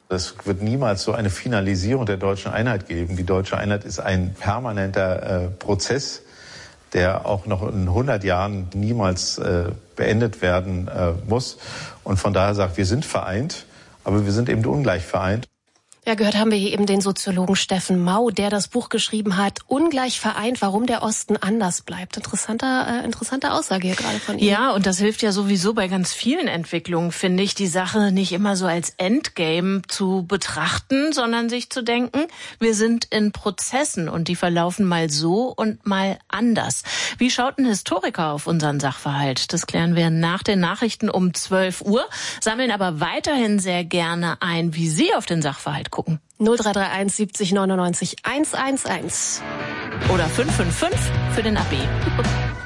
Es wird niemals so eine Finalisierung der deutschen Einheit geben. Die deutsche Einheit ist ein permanenter Prozess, der auch noch in 100 Jahren niemals beendet werden muss. Und von daher sagt, wir sind vereint, aber wir sind eben ungleich vereint. Ja, gehört haben wir hier eben den Soziologen Steffen Mau, der das Buch geschrieben hat, Ungleich vereint, warum der Osten anders bleibt. Interessante Aussage hier gerade von ihm. Ja, und das hilft ja sowieso bei ganz vielen Entwicklungen, finde ich, die Sache nicht immer so als Endgame zu betrachten, sondern sich zu denken, wir sind in Prozessen und die verlaufen mal so und mal anders. Wie schaut ein Historiker auf unseren Sachverhalt? Das klären wir nach den Nachrichten um 12 Uhr, sammeln aber weiterhin sehr gerne ein, wie Sie auf den Sachverhalt gucken. 0331 70 99 111. Oder 555 für den AB.